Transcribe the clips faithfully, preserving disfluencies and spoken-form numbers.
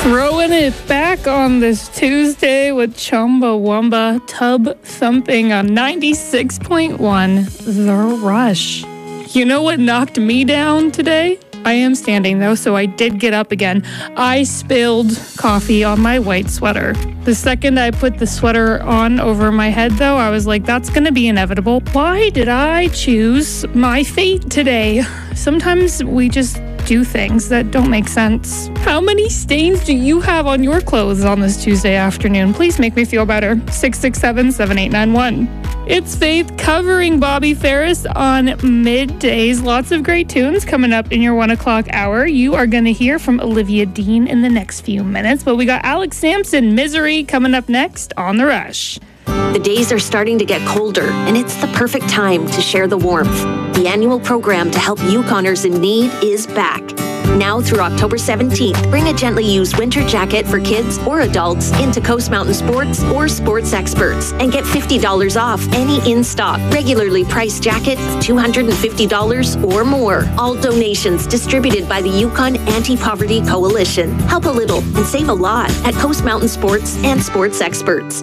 Throwing it back on this Tuesday with Chumbawamba Tub Thumping on ninety-six point one The Rush. You know what knocked me down today? I am standing though, so I did get up again. I spilled coffee on my white sweater. The second I put the sweater on over my head though, I was like, that's gonna be inevitable. Why did I choose my fate today? Sometimes we just do things that don't make sense. How many stains do you have on your clothes on this Tuesday afternoon? Please make me feel better. six six seven, seven eight nine one. It's Faith covering Bobby Ferris on middays. Lots of great tunes coming up in your one o'clock hour. You are going to hear from Olivia Dean in the next few minutes, but we got Alex Sampson, Misery, coming up next on The Rush. The days are starting to get colder, and it's the perfect time to share the warmth. The annual program to help Yukoners in need is back. Now through October seventeenth, bring a gently used winter jacket for kids or adults into Coast Mountain Sports or Sports Experts and get fifty dollars off any in-stock, regularly priced jacket of two hundred fifty dollars or more. All donations distributed by the Yukon Anti-Poverty Coalition. Help a little and save a lot at Coast Mountain Sports and Sports Experts.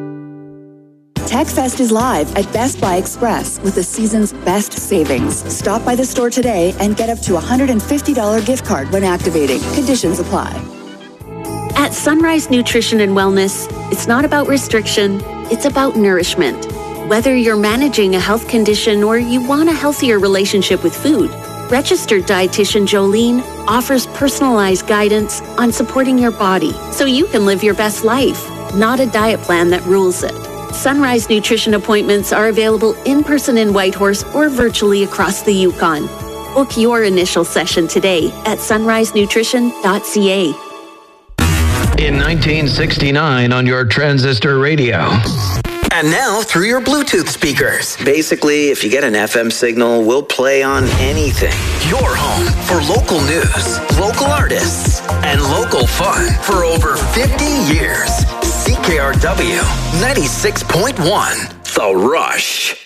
TechFest is live at Best Buy Express with the season's best savings. Stop by the store today and get up to a one hundred fifty dollars gift card when activating. Conditions apply. At Sunrise Nutrition and Wellness, it's not about restriction, it's about nourishment. Whether you're managing a health condition or you want a healthier relationship with food, registered dietitian Jolene offers personalized guidance on supporting your body so you can live your best life, not a diet plan that rules it. Sunrise Nutrition appointments are available in person in Whitehorse or virtually across the Yukon. Book your initial session today at sunrise nutrition dot c a. In nineteen sixty-nine on your transistor radio. And now through your Bluetooth speakers. Basically, if you get an F M signal, we'll play on anything. Your home for local news, local artists, and local fun for over fifty years. C K R W ninety-six point one, The Rush.